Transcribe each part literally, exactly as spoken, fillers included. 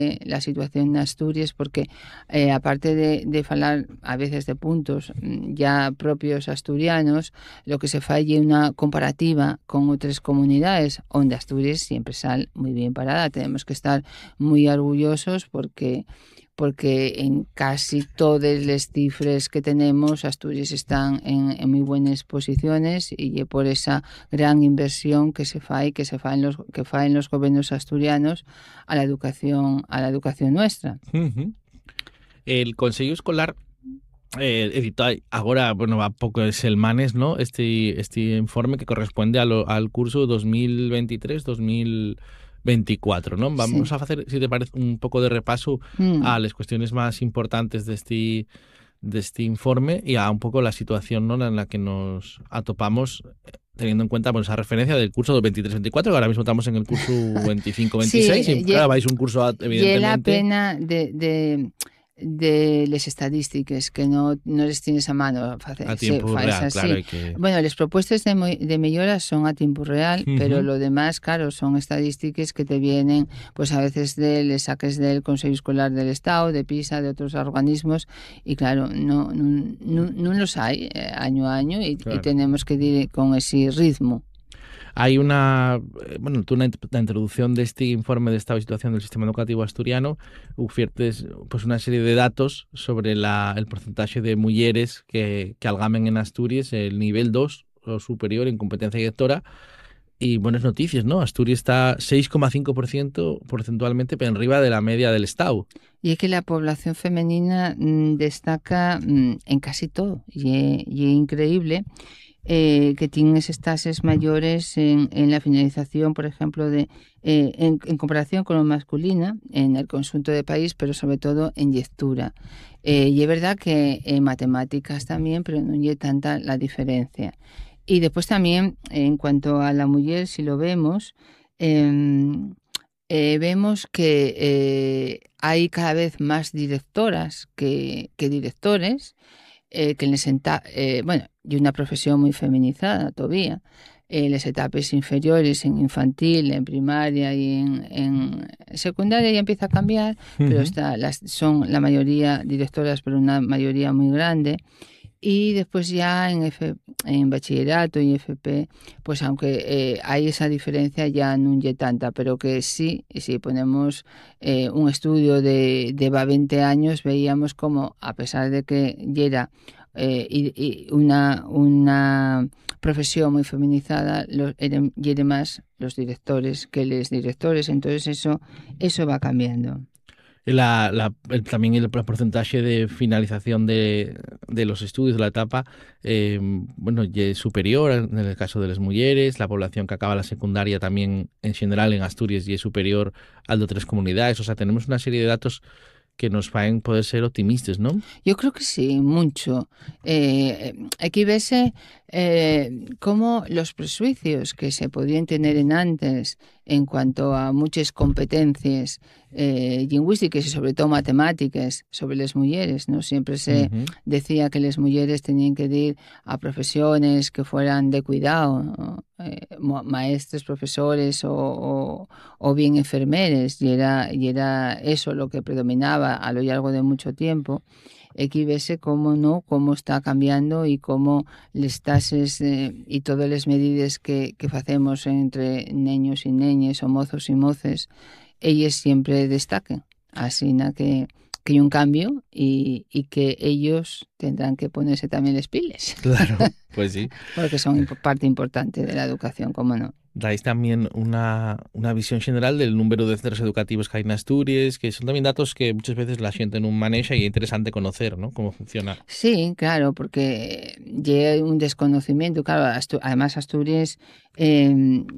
la situación en Asturias, porque eh, aparte de, de falar a veces de puntos ya propios asturianos, lo que se falla es una comparativa con otras comunidades, donde Asturias siempre sale muy bien parada. Tenemos que estar muy orgullosos porque porque en casi todas las cifras que tenemos, Asturias están en, en muy buenas posiciones, y por esa gran inversión que se fae, que se faen los que faen los gobiernos asturianos a la educación, a la educación nuestra. Uh-huh. El Consello Escolar eh, editó agora, bueno, va pocos semanas, ¿no? Este, este informe que corresponde a lo, al curso dos mil veintitrés dos mil veinticuatro, ¿no? Vamos Sí. a hacer, si te parece, un poco de repaso Mm. a las cuestiones más importantes de este, de este informe y a un poco la situación, ¿no?, en la que nos atopamos, teniendo en cuenta, bueno, esa referencia del curso veintitrés veinticuatro, que ahora mismo estamos en el curso veinticinco veintiséis, Sí, y claro, vais un curso, y evidentemente... la pena de... de de las estadísticas que no, no les tienes a mano facer, a tiempo sí, real, así. claro, hay que... Bueno, las propuestas de, de melloras son a tiempo real, uh-huh. pero lo demás, claro, son estadísticas que te vienen, pues a veces de les saques del Consejo Escolar del Estado, de PISA, de otros organismos, y claro, no, no, no, no los hay eh, año a año, y, claro. y tenemos que ir con ese ritmo. Hay una, bueno, tú en la introducción de este informe de estado y situación del sistema educativo asturiano ofiertes pues una serie de datos sobre la, el porcentaje de mujeres que, que algamen en Asturias el nivel dos o superior en competencia lectora, y buenas noticias, ¿no? Asturias está seis coma cinco por ciento porcentualmente por arriba de la media del Estado. Y es que la población femenina mmm, destaca mmm, en casi todo, y es increíble. Eh, que tienen esas tasas mayores en, en la finalización, por ejemplo, de eh, en, en comparación con lo masculina en el conjunto del país, pero sobre todo en lectura. Eh, y es verdad que en matemáticas también, pero no hay tanta la diferencia. Y después también, en cuanto a la mujer, si lo vemos, eh, eh, vemos que eh, hay cada vez más directoras que, que directores, Eh, que les enta- eh, bueno, y una profesión muy feminizada todavía. En las etapas inferiores, en infantil, en primaria y en, en secundaria ya empieza a cambiar, uh-huh. pero está, las, son la mayoría directoras, pero una mayoría muy grande. Y después ya en, F, en bachillerato y F P, pues aunque eh, hay esa diferencia, ya no hay tanta, pero que sí, si ponemos eh, un estudio de, de veinte años, veíamos como, a pesar de que ya era eh, y, y una, una profesión muy feminizada, lo, eran, y eran más los directores que los directores, entonces eso, eso va cambiando. La, la, el, también el porcentaje de finalización de, de los estudios de la etapa eh, bueno, es superior en el caso de las mujeres. La población que acaba la secundaria también en general en Asturias y es superior al de otras comunidades. O sea, tenemos una serie de datos que nos pueden poder ser optimistas, ¿no? Yo creo que sí, mucho. Eh, aquí vese eh, cómo los prejuicios que se podían tener en antes en cuanto a muchas competencias eh, lingüísticas y sobre todo matemáticas sobre las mujeres, ¿no? Siempre se uh-huh. decía que las mujeres tenían que ir a profesiones que fueran de cuidado, ¿no? eh, maestros, profesores o, o, o bien enfermeres, y era, y era eso lo que predominaba a lo largo de mucho tiempo. Aquí vese cómo no, cómo está cambiando y cómo las tasas eh, y todas las medidas que, que hacemos entre niños y niñas o mozos y moces, ellas siempre destaquen. Así na, que, que hay un cambio y, y que ellos tendrán que ponerse también las pilas. Claro, pues sí. Porque son parte importante de la educación, cómo no. Dais también una, una visión general del número de centros educativos que hay en Asturias, que son también datos que muchas veces la gente no maneja y es interesante conocer, ¿no? Cómo funciona. Sí, claro, porque hay un desconocimiento. Claro, Astu- además Asturias eh,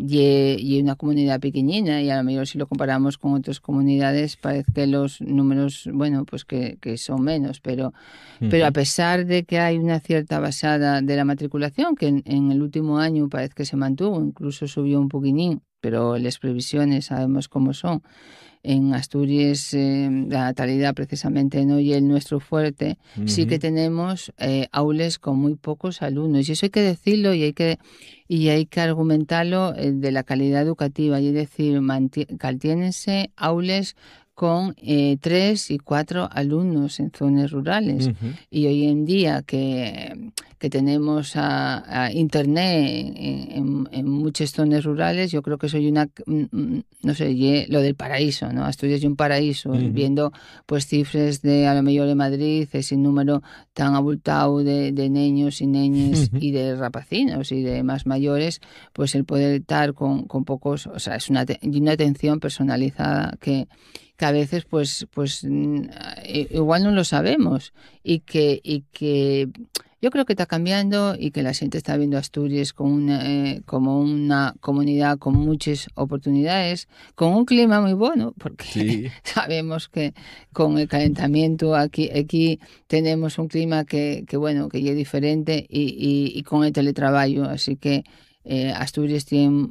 y una comunidad pequeñina, y a lo mejor si lo comparamos con otras comunidades parece que los números, bueno, pues que, que son menos, pero, uh-huh. pero a pesar de que hay una cierta basada de la matriculación, que en, en el último año parece que se mantuvo, incluso subió un poquitín, pero las previsiones sabemos cómo son. En Asturias eh, la natalidad precisamente no y el nuestro fuerte, uh-huh. sí que tenemos eh, aulas con muy pocos alumnos, y eso hay que decirlo y hay que y hay que argumentarlo eh, de la calidad educativa, y es decir, mantiénense aulas con eh, tres y cuatro alumnos en zonas rurales. Uh-huh. Y hoy en día que, que tenemos a, a internet en, en, en muchas zonas rurales, yo creo que soy una, no sé, lo del paraíso, ¿no? Asturias y un paraíso, uh-huh. viendo pues cifras de a lo mejor en Madrid, ese número tan abultado de, de niños y niñas uh-huh. y de rapacinos y de más mayores, pues el poder estar con, con pocos, o sea, es una, una atención personalizada que que a veces pues pues igual no lo sabemos y que y que yo creo que está cambiando y que la gente está viendo Asturias como una, eh, como una comunidad con muchas oportunidades, con un clima muy bueno, porque sí. sabemos que con el calentamiento aquí aquí tenemos un clima que, que bueno, que es diferente y, y, y con el teletrabajo, así que Eh, Asturias tiene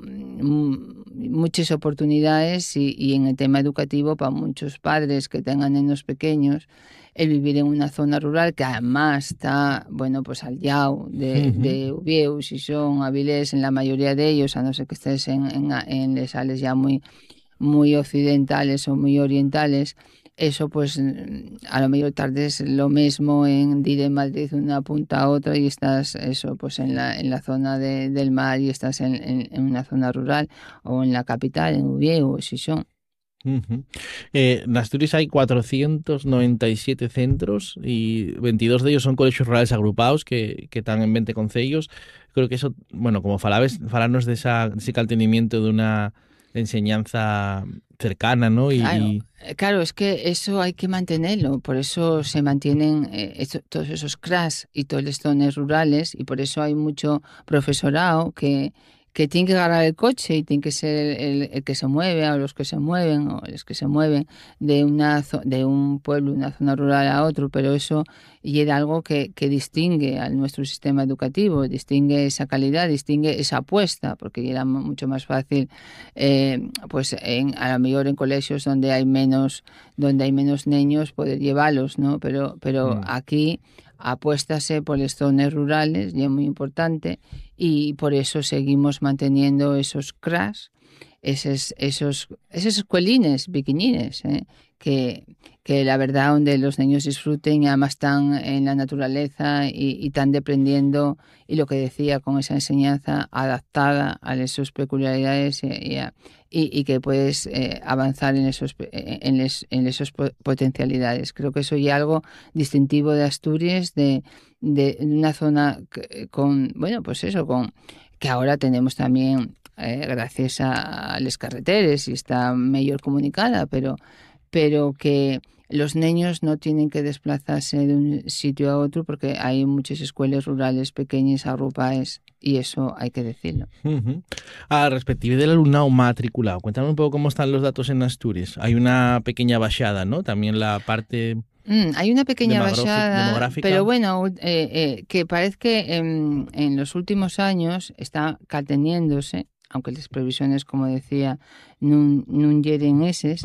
m- muchas oportunidades y, y en el tema educativo para muchos padres que tengan niños pequeños, el vivir en una zona rural que además está, bueno, pues al lado de, uh-huh. de Ubieu, Sison, Avilés, en la mayoría de ellos, a no ser que estés en, en, en les sales ya muy, muy occidentales o muy orientales. Eso pues a lo mejor tardes lo mismo en ir de Madrid una punta a otra y estás eso pues en la en la zona de, del mar y estás en, en, en una zona rural o en la capital, en Ubieu o Sison. Uh-huh. Eh, en Asturias hay cuatrocientos noventa y siete centros y veintidós de ellos son colegios rurales agrupados que, que están en veinte concellos. Creo que eso, bueno, como falabes, falarnos de, esa, de ese caltenimiento de una enseñanza cercana, ¿no? Y, claro, y... claro, es que eso hay que mantenerlo, por eso se mantienen eh, esto, todos esos crash y todas las zonas rurales y por eso hay mucho profesorado que, que tiene que agarrar el coche y tiene que ser el, el que se mueve o los que se mueven o los que se mueven de una de un pueblo, una zona rural a otro, pero eso y era algo que, que distingue a nuestro sistema educativo, distingue esa calidad, distingue esa apuesta, porque era mucho más fácil, eh, pues en, a lo mejor en colegios donde hay menos, donde hay menos niños poder llevarlos, ¿no? Pero, pero mm. aquí apuéstase por las zonas rurales y es muy importante y por eso seguimos manteniendo esos crash, esos, esos, esos escuelines pequeñines, ¿eh? que, que la verdad donde los niños disfruten y además están en la naturaleza y, y están aprendiendo y lo que decía con esa enseñanza adaptada a esas peculiaridades y, y, a, y, y que puedes eh, avanzar en esos en, les, en esas potencialidades. Creo que eso es algo distintivo de Asturias, de, de una zona con, bueno, pues eso, con que ahora tenemos también eh, gracias a, a las carreteras y está mejor comunicada, pero pero que los niños no tienen que desplazarse de un sitio a otro porque hay muchas escuelas rurales pequeñas, agrupadas, y eso hay que decirlo. Uh-huh. A respecto del alumnado matriculado, cuéntame un poco cómo están los datos en Asturias. Hay una pequeña bajada, ¿no? También la parte... Mm, hay una pequeña bajada, pero bueno, eh, eh, que parece que en, en los últimos años está cateniéndose, aunque las previsiones, como decía, no, no lleguen esas.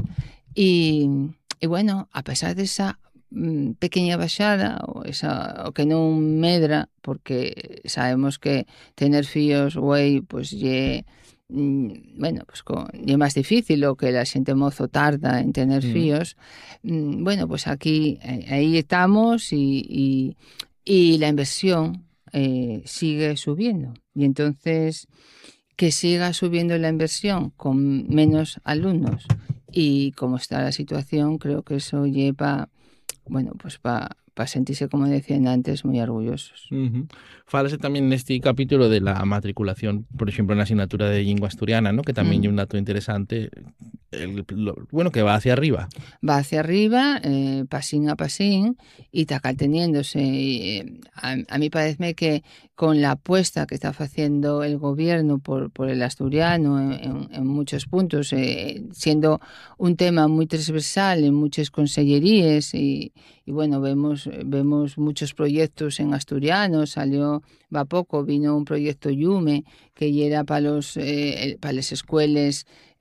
Y, y bueno, a pesar de esa mm, pequeña bajada o, esa, o que no medra, porque sabemos que tener fíos, güey, pues ye, mm, bueno, pues con, ye más difícil o que la gente mozo tarda en tener mm. fíos. Mm, bueno, pues aquí, eh, ahí estamos y, y, y la inversión eh, sigue subiendo. Y entonces, que siga subiendo la inversión con menos alumnos y como está la situación, creo que eso lleva, bueno, pues para pa sentirse, como decían antes, muy orgullosos. Uh-huh. Fálase también en este capítulo de la matriculación, por ejemplo, en la asignatura de lengua asturiana, ¿no? Que también es mm. un dato interesante, el, lo, bueno, que va hacia arriba. Va hacia arriba, eh, pasín a pasín, y está teniéndose. Eh, a, a mí parece que con la apuesta que está haciendo el gobierno por, por el asturiano en, en, en muchos puntos, eh, siendo un tema muy transversal en muchas consellerías y, y bueno, vemos, vemos muchos proyectos en asturiano, salió, va poco, vino un proyecto Yume, que era para, los, eh, para las escuelas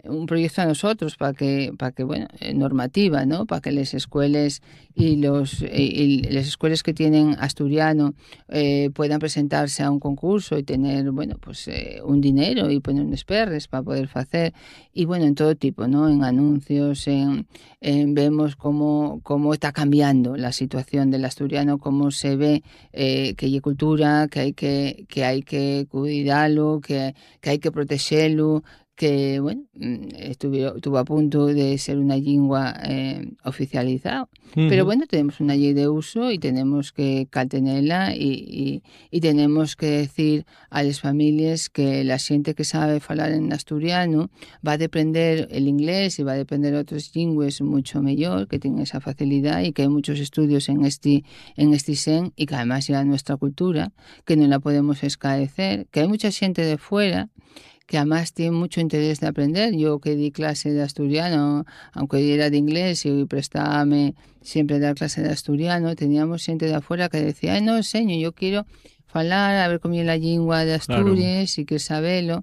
un proyecto a nosotros para que, para que bueno, normativa, ¿no? Para que las escuelas y los y las escuelas que tienen asturiano eh, puedan presentarse a un concurso y tener, bueno, pues eh, un dinero y poner unos perres para poder hacer. Y bueno, en todo tipo, ¿no? En anuncios, en, en vemos cómo, cómo está cambiando la situación del asturiano, cómo se ve eh, que hay cultura, que hay que, que hay que cuidarlo, que, que hay que protegerlo, que, bueno, estuvo, estuvo a punto de ser una lingua eh, oficializada. Uh-huh. Pero bueno, tenemos una ley de uso y tenemos que caltenerla y, y, y tenemos que decir a las familias que la gente que sabe hablar en asturiano va a depender el inglés y va a depender otras lenguas mucho mejor, que tienen esa facilidad y que hay muchos estudios en este, en este sen y que además ya nuestra cultura, que no la podemos escaecer, que hay mucha gente de fuera que además tiene mucho interés de aprender. Yo que di clase de asturiano, aunque era de inglés y prestábame siempre dar clase de asturiano, teníamos gente de afuera que decía, ay, no, señor, yo quiero hablar, a ver cómo es la lengua de Asturias, claro, y que saberlo.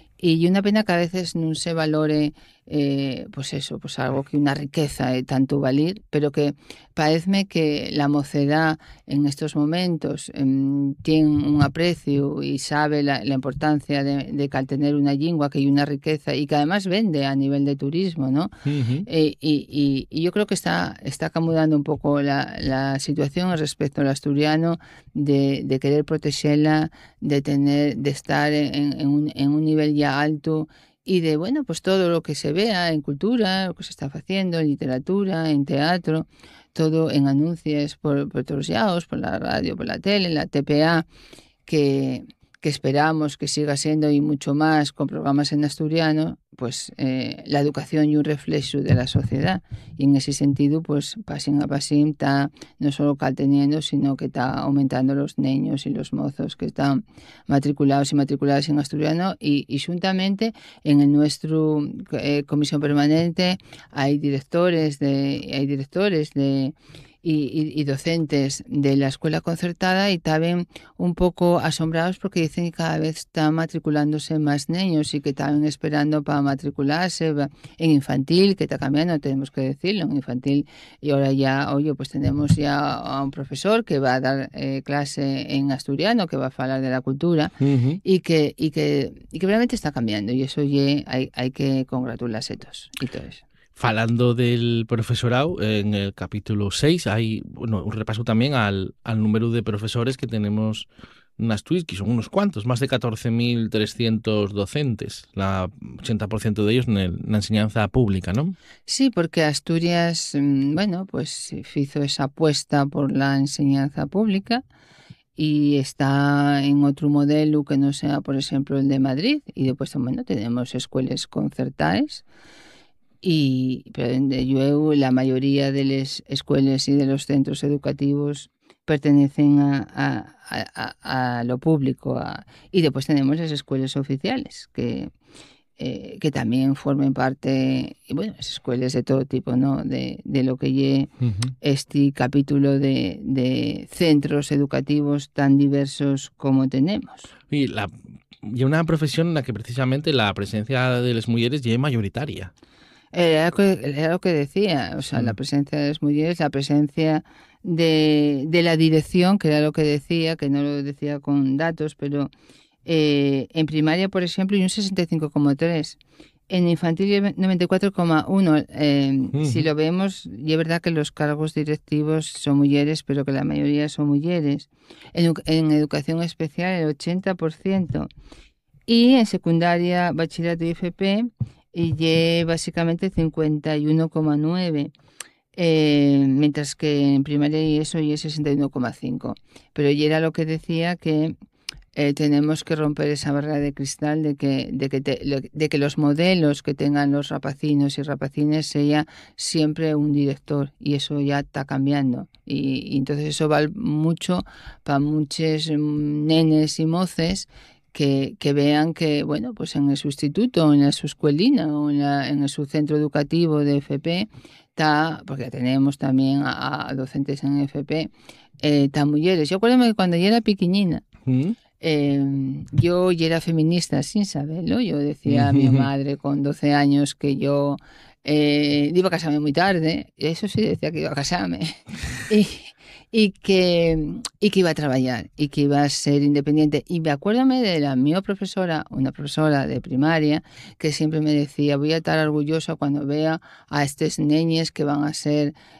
Y una pena que a veces no se valore, eh, pues eso, pues algo que una riqueza de tanto valer, pero que parece que la mocedad en estos momentos eh, tiene un aprecio y sabe la, la importancia de, de tener una lengua que hay una riqueza y que además vende a nivel de turismo, ¿no? Uh-huh. eh, y, y, y yo creo que está, está acomodando un poco la, la situación respecto al asturiano de, de querer protegerla, de tener, de estar en, en, un, en un nivel ya alto y de, bueno, pues todo lo que se vea en cultura, lo que se está haciendo en literatura, en teatro, todo en anuncios por, por todos lados, por la radio, por la tele, la T P A, que, que esperamos que siga siendo y mucho más con programas en asturiano, pues eh, la educación y un reflejo de la sociedad. Y en ese sentido, pues pasín a pasín está no solo calteniendo, sino que está aumentando los niños y los mozos que están matriculados y matriculadas en asturiano y, y juntamente en el nuestro eh, comisión permanente hay directores de hay directores de Y, y, y docentes de la escuela concertada y también un poco asombrados porque dicen que cada vez están matriculándose más niños y que están esperando para matricularse en infantil, que está cambiando, tenemos que decirlo, en infantil. Y ahora ya, oye, pues tenemos ya a un profesor que va a dar eh, clase en asturiano, que va a hablar de la cultura uh-huh. y, que, y, que, y que realmente está cambiando y eso oye, hay, hay que congratularse todos y todo eso. Falando del profesorado, en el capítulo seis hay bueno, un repaso también al, al número de profesores que tenemos en Asturias, que son unos cuantos, más de catorce mil trescientos docentes, la ochenta por ciento de ellos en, el, en la enseñanza pública, ¿no? Sí, porque Asturias, bueno, pues hizo esa apuesta por la enseñanza pública y está en otro modelo que no sea, por ejemplo, el de Madrid, y después, bueno, tenemos escuelas concertadas. Y pero yo, la mayoría de las escuelas y de los centros educativos pertenecen a, a, a, a lo público. A, y después tenemos las escuelas oficiales, que, eh, que también formen parte, y bueno, las escuelas de todo tipo, ¿no? De, de lo que lleve uh-huh. este capítulo de, de centros educativos tan diversos como tenemos. Y, la, y una profesión en la que precisamente la presencia de las mujeres ya es mayoritaria. Era lo, que, era lo que decía, o sea, mm. la presencia de las mujeres, la presencia de, de la dirección, que era lo que decía, que no lo decía con datos, pero eh, en primaria, por ejemplo, hay un sesenta y cinco coma tres, en infantil noventa y cuatro coma uno. Eh, uh-huh. Si lo vemos, y es verdad que los cargos directivos son mujeres, pero que la mayoría son mujeres. En, en educación especial, el ochenta por ciento. Y en secundaria, bachillerato y F P, y Y básicamente cincuenta y uno coma nueve, eh, mientras que en primaria y eso y es sesenta y uno coma cinco. Pero y era lo que decía que eh, tenemos que romper esa barrera de cristal de que, de, que te, de que los modelos que tengan los rapacinos y rapacines sea siempre un director, y eso ya está cambiando. Y, y entonces eso vale mucho para muchos nenes y moces Que, que vean que, bueno, pues en el sustituto, en su escuelina o en, la, en su centro educativo de F P, está, porque tenemos también a, a docentes en F P, eh, están mujeres. Yo acuerdo que cuando yo era pequeñina, ¿Mm? Eh, yo ya era feminista sin saberlo. Yo decía a mi madre con doce años que yo eh, iba a casarme muy tarde. Eso sí, decía que iba a casarme. y, y, que, y que iba a trabajar y que iba a ser independiente. Y me acuérdame de la mi profesora, una profesora de primaria, que siempre me decía, voy a estar orgullosa cuando vea a estas niñas que van a ser